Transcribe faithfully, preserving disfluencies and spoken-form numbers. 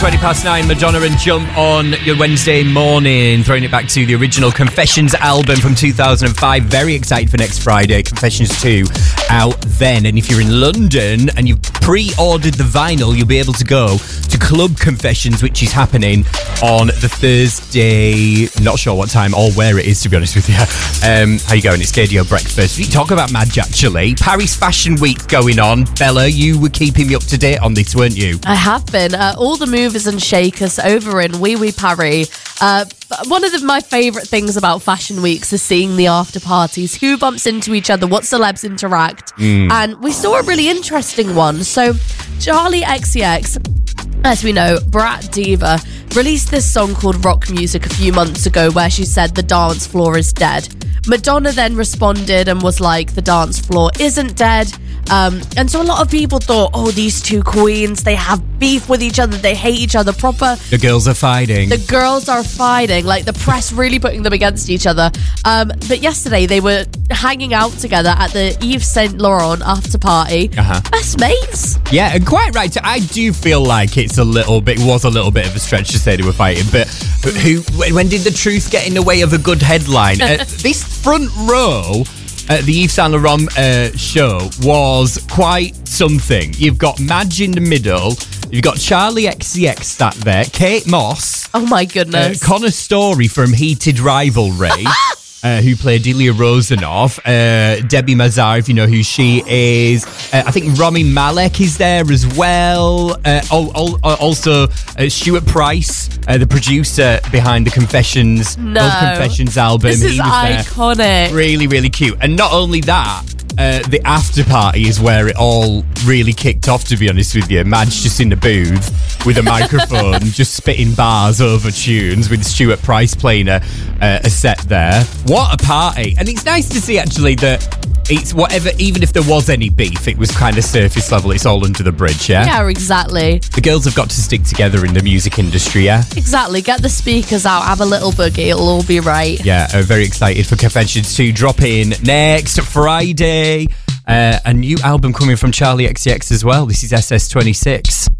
twenty past nine, Madonna and Jump on your Wednesday morning, throwing it back to the original Confessions album from two thousand five. Very excited for next Friday, Confessions two, out then. And if you're in London and you've pre-ordered the vinyl, you'll be able to go to Club Confessions, which is happening on the Thursday, not sure what time or where it is, to be honest with you. Um, how you going? It's Gadio Breakfast. We talk about Madge, actually. Paris Fashion Week going on. Bella, you were keeping me up to date on this, weren't you? I have been. Uh, all the movers and shakers over in Wee Wee Paris. Uh, one of the, my favourite things about Fashion Weeks is seeing the after parties. Who bumps into each other? What celebs interact? Mm. And we saw a really interesting one. So Charli X C X, as we know, Brat Diva, released this song called Rock Music a few months ago where she said the dance floor is dead. Madonna then responded and was like, the dance floor isn't dead. Um, and so a lot of people thought, oh, these two queens, they have beef with each other, they hate each other proper. The girls are fighting. The girls are fighting, like the press really putting them against each other. Um, but yesterday they were hanging out together at the Yves Saint Laurent after party. Uh-huh. Best mates. Yeah, and quite right. I do feel like it's a little bit, was a little bit of a stretch to say they were fighting, but, but who? When did the truth get in the way of a good headline? uh, this front row at the Yves Saint Laurent uh, show was quite something. You've got Madge in the middle. You've got Charli X C X sat there. Kate Moss. Oh my goodness. Uh, Connor Story from Heated Rivalry. Uh, who played Ilya Rozanov, uh, Debbie Mazar, if you know who she is. Uh, I think Rami Malek is there as well. Uh, al- al- also, uh, Stuart Price, uh, the producer behind the Confessions, no. Old Confessions album. This he is was iconic. There. Really, really cute. And not only that, Uh, the after party is where it all really kicked off, to be honest with you. Madge just in the booth with a microphone, just spitting bars over tunes with Stuart Price playing a, uh, a set there. What a party. And it's nice to see, actually, that it's whatever, even if there was any beef, it was kind of surface level. It's all under the bridge, yeah? Yeah, exactly. The girls have got to stick together in the music industry, yeah? Exactly. Get the speakers out, have a little boogie, it'll all be right. Yeah, uh, very excited for Confessions to drop in next Friday. Uh, a new album coming from Charli X C X as well. This is S S twenty-six.